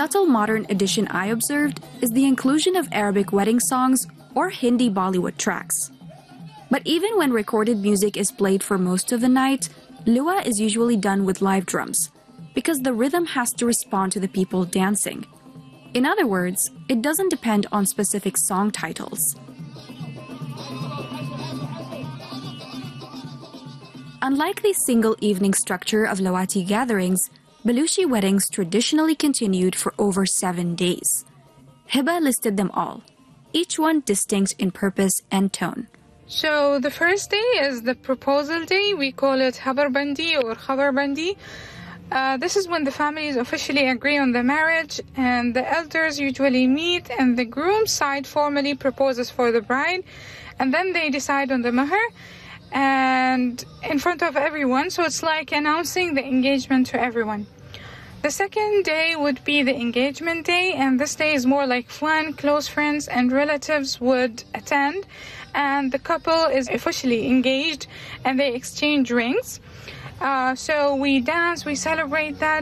subtle modern addition I observed is the inclusion of Arabic wedding songs or Hindi Bollywood tracks. But even when recorded music is played for most of the night, Lua is usually done with live drums, because the rhythm has to respond to the people dancing. In other words, it doesn't depend on specific song titles. Unlike the single evening structure of Lawati gatherings, Baluchi weddings traditionally continued for over 7 days. Hiba listed them all, each one distinct in purpose and tone. So the first day is the proposal day. We call it Habarbandi or Khabarbandi. This is when the families officially agree on the marriage, and the elders usually meet, and the groom's side formally proposes for the bride, and then they decide on the mahar and in front of everyone. So it's like announcing the engagement to everyone. The second day would be the engagement day, and this day is more like fun. Close friends and relatives would attend, and the couple is officially engaged, and they exchange rings. So we dance, we celebrate that.